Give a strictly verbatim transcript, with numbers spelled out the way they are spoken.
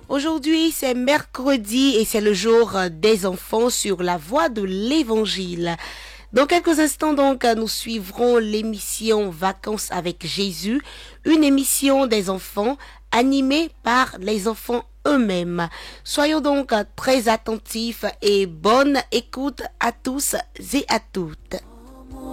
Aujourd'hui, c'est mercredi et c'est le jour des enfants sur la voie de l'évangile. Dans quelques instants, donc, nous suivrons l'émission Vacances avec Jésus, une émission des enfants animée par les enfants eux-mêmes. Soyons donc très attentifs et bonne écoute à tous et à toutes.